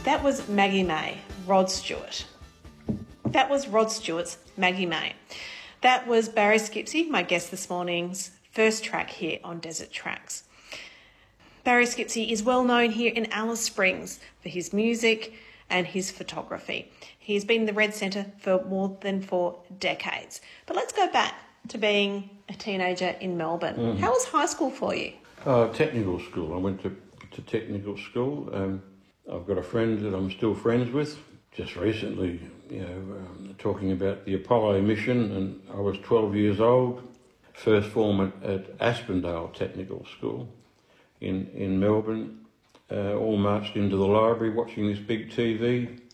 That was Maggie May, Rod Stewart. That was Rod Stewart's Maggie May. That was Barry Skipsey, my guest this morning's first track here on Desert Tracks. Barry Skipsey is well known here in Alice Springs for his music and his photography. He's been in the Red Centre for more than 4 decades. But let's go back to being a teenager in Melbourne. How was high school for you? Technical school. I went to technical school. I've got a friend that I'm still friends with. Just recently, talking about the Apollo mission, and I was 12 years old. First form at Aspendale Technical School in Melbourne. All marched into the library watching this big TV.